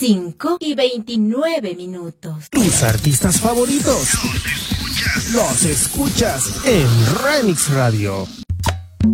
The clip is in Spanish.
5:29. Tus artistas favoritos los escuchas en Remix Radio.